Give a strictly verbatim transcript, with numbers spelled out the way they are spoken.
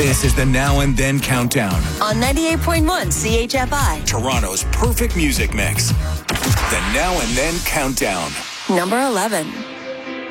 This is the Now and Then Countdown. On ninety-eight point one C H F I. Toronto's perfect music mix. The Now and Then Countdown. Number eleven.